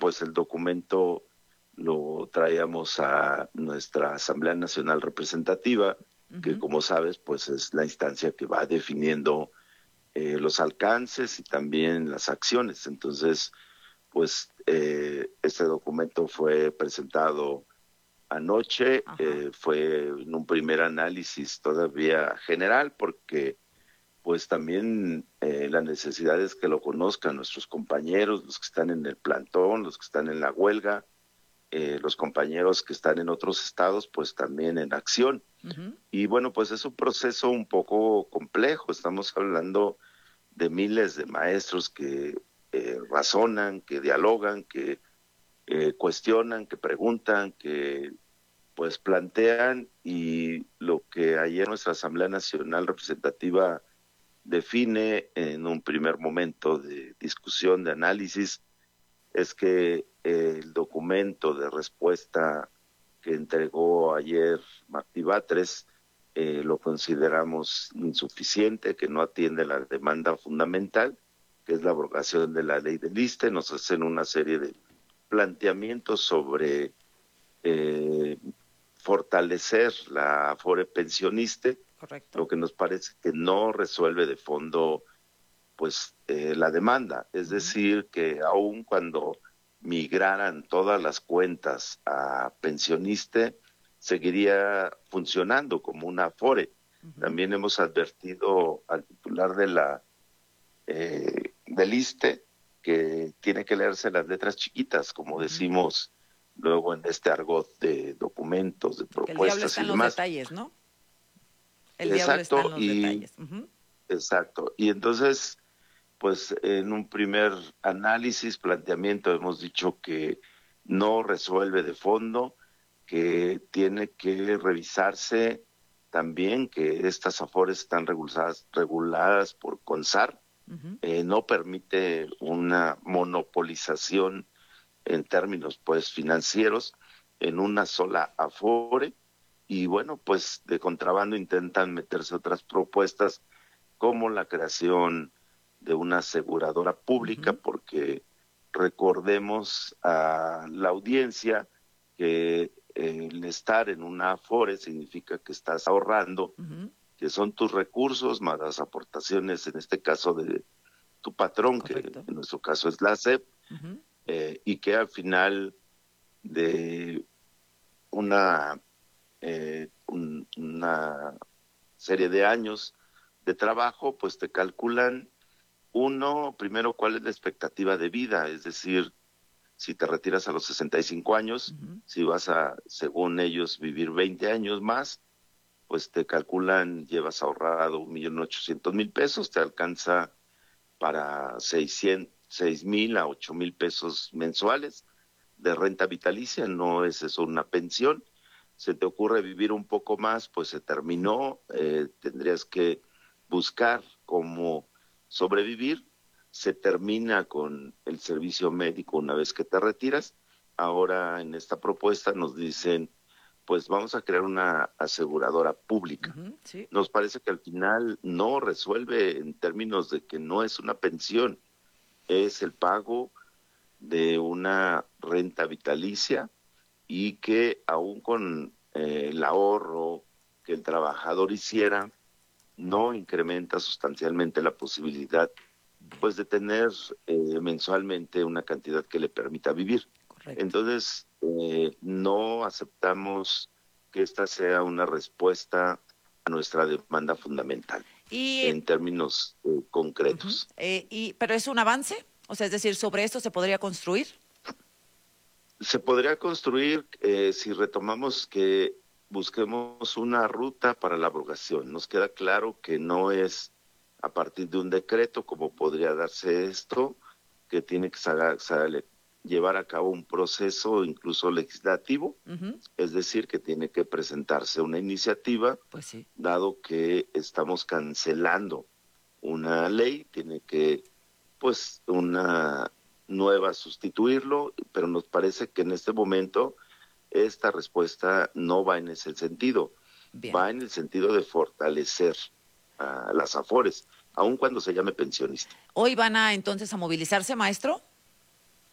pues el documento lo traíamos a nuestra Asamblea Nacional Representativa, que como sabes, pues es la instancia que va definiendo los alcances y también las acciones. Entonces, pues este documento fue presentado anoche, fue en un primer análisis todavía general, porque pues también la necesidad es que lo conozcan nuestros compañeros, los que están en el plantón, los que están en la huelga, los compañeros que están en otros estados, pues también en acción. Y bueno, pues es un proceso un poco complejo. Estamos hablando de miles de maestros que razonan, que dialogan, que cuestionan, que preguntan, que pues plantean, y lo que ayer nuestra Asamblea Nacional Representativa define en un primer momento de discusión, de análisis, es que el documento de respuesta que entregó ayer Martí Batres lo consideramos insuficiente, que no atiende la demanda fundamental, que es la abrogación de la ley del ISSSTE. Nos hacen una serie de planteamientos sobre fortalecer la Afore Pensioniste, Correcto. lo que nos parece que no resuelve de fondo pues la demanda. Es decir, que aun cuando migraran todas las cuentas a Pensioniste, seguiría funcionando como una Afore. También hemos advertido al titular de la del ISSSTE que tiene que leerse las letras chiquitas, como decimos luego en este argot de documentos, de Porque el diablo propuestas está y en los demás. detalles, ¿no? El diablo está en Exacto, los y detalles. exacto. Y entonces, pues en un primer análisis, planteamiento, hemos dicho que no resuelve de fondo, que tiene que revisarse también, que estas afores están reguladas por CONSAR, no permite una monopolización en términos pues financieros en una sola afore, y bueno, pues de contrabando intentan meterse otras propuestas como la creación de una aseguradora pública, porque recordemos a la audiencia que el estar en una afore significa que estás ahorrando, que son tus recursos más las aportaciones, en este caso de tu patrón, Correcto. que en nuestro caso es la SEP, y que al final de una una serie de años de trabajo, pues te calculan primero, cuál es la expectativa de vida, es decir, si te retiras a los 65 años, si vas a, según ellos, vivir 20 años más, pues te calculan, llevas ahorrado 1.800.000 pesos, te alcanza para 6.000 a 8.000 pesos mensuales de renta vitalicia. No es eso una pensión. Se te ocurre vivir un poco más, pues se terminó, tendrías que buscar cómo sobrevivir. Se termina con el servicio médico una vez que te retiras. Ahora en esta propuesta nos dicen, pues vamos a crear una aseguradora pública. Sí. Nos parece que al final no resuelve en términos de que no es una pensión, es el pago de una renta vitalicia, y que aún con el ahorro que el trabajador hiciera, no incrementa sustancialmente la posibilidad pues de tener mensualmente una cantidad que le permita vivir. Correcto. Entonces, no aceptamos que esta sea una respuesta a nuestra demanda fundamental en términos concretos. ¿Pero es un avance? O sea, es decir, ¿sobre esto se podría construir? Se podría construir si retomamos que busquemos una ruta para la abrogación. Nos queda claro que no es a partir de un decreto como podría darse esto, que tiene que llevar a cabo un proceso incluso legislativo, es decir, que tiene que presentarse una iniciativa, Pues sí. dado que estamos cancelando una ley, tiene que pues una nueva sustituirlo, pero nos parece que en este momento esta respuesta no va en ese sentido. Bien. Va en el sentido de fortalecer a las afores, aun cuando se llame pensionista. ¿Hoy van a entonces a movilizarse, maestro?